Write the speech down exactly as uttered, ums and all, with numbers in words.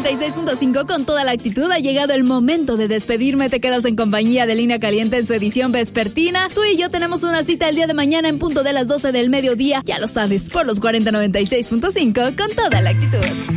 noventa y seis punto cinco con toda la actitud. Ha llegado el momento de despedirme. Te quedas en compañía de Línea Caliente en su edición vespertina. Tú y yo tenemos una cita el día de mañana en punto de las doce del mediodía. Ya lo sabes, por los cuarenta noventa y seis punto cinco con toda la actitud.